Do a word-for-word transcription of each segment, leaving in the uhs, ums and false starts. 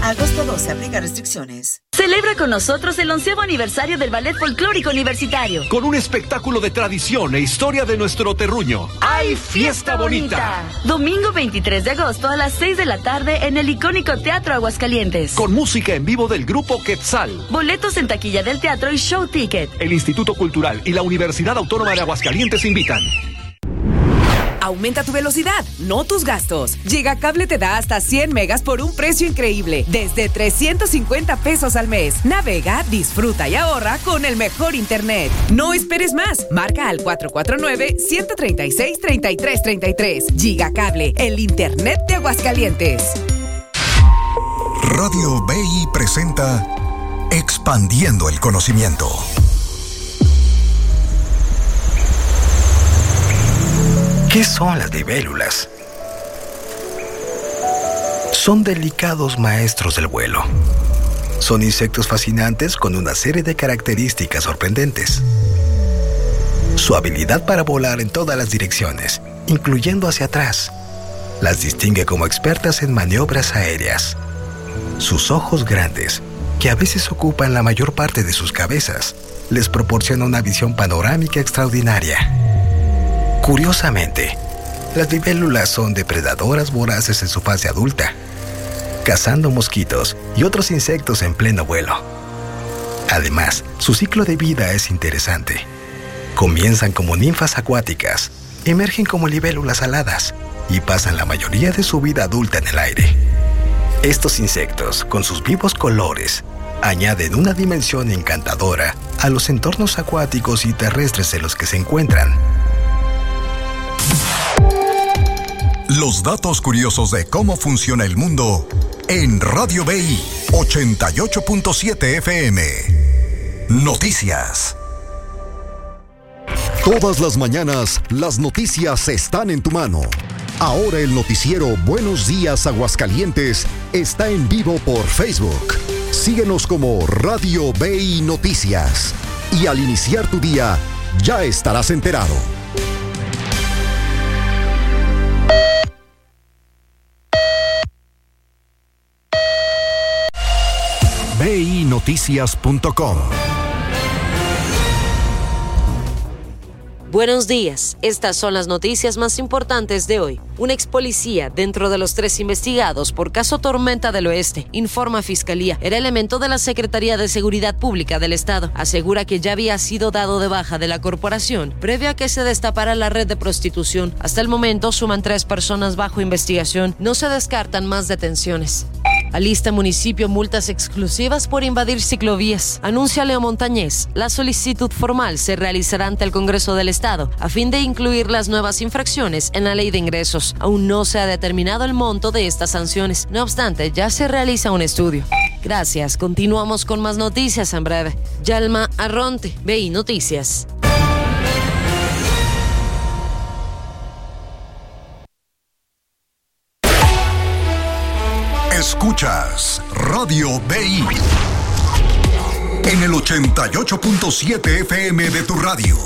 agosto doce, aplica restricciones. Celebra con nosotros el onceavo aniversario del Ballet Folclórico Universitario. Con un espectáculo de tradición e historia de nuestro terruño. ¡Ay, fiesta bonita! Domingo veintitrés de agosto a las seis de la tarde en el icónico Teatro Aguascalientes. Con música en vivo del grupo Quetzal. Boletos en taquilla del teatro y Show Ticket. El Instituto Cultural y la Universidad Autónoma de Aguascalientes invitan. Aumenta tu velocidad, no tus gastos. Gigacable te da hasta cien megas por un precio increíble, desde trescientos cincuenta pesos al mes. Navega, disfruta y ahorra con el mejor internet. No esperes más. Marca al cuatro cuatro nueve, uno tres seis, tres tres tres tres. Gigacable, el internet de Aguascalientes. Radio B I presenta Expandiendo el Conocimiento. ¿Qué son las libélulas? Son delicados maestros del vuelo. Son insectos fascinantes con una serie de características sorprendentes. Su habilidad para volar en todas las direcciones, incluyendo hacia atrás, las distingue como expertas en maniobras aéreas. Sus ojos grandes, que a veces ocupan la mayor parte de sus cabezas, les proporciona una visión panorámica extraordinaria. Curiosamente, las libélulas son depredadoras voraces en su fase adulta, cazando mosquitos y otros insectos en pleno vuelo. Además, su ciclo de vida es interesante. Comienzan como ninfas acuáticas, emergen como libélulas aladas y pasan la mayoría de su vida adulta en el aire. Estos insectos, con sus vivos colores, añaden una dimensión encantadora a los entornos acuáticos y terrestres en los que se encuentran. Los datos curiosos de cómo funciona el mundo en Radio B I ochenta y ocho punto siete F M. Noticias. Todas las mañanas, las noticias están en tu mano. Ahora el noticiero Buenos Días Aguascalientes está en vivo por Facebook. Síguenos como Radio B I Noticias. Y al iniciar tu día, ya estarás enterado. B I noticias punto com. Buenos días, estas son las noticias más importantes de hoy. Un ex policía, dentro de los tres investigados por caso Tormenta del Oeste, informa a Fiscalía, era elemento de la Secretaría de Seguridad Pública del Estado. Asegura que ya había sido dado de baja de la corporación, previo a que se destapara la red de prostitución. Hasta el momento suman tres personas bajo investigación. No se descartan más detenciones. Alista municipio multas exclusivas por invadir ciclovías. Anuncia Leo Montañez. La solicitud formal se realizará ante el Congreso del Estado a fin de incluir las nuevas infracciones en la ley de ingresos. Aún no se ha determinado el monto de estas sanciones. No obstante, ya se realiza un estudio. Gracias. Continuamos con más noticias en breve. Yalma Arronte, B I Noticias. Escuchas Radio B I en el ochenta y ocho punto siete F M de tu radio.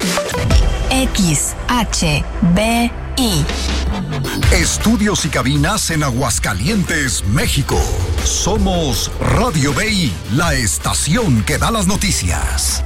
X H B I. Estudios y cabinas en Aguascalientes, México. Somos Radio B I, la estación que da las noticias.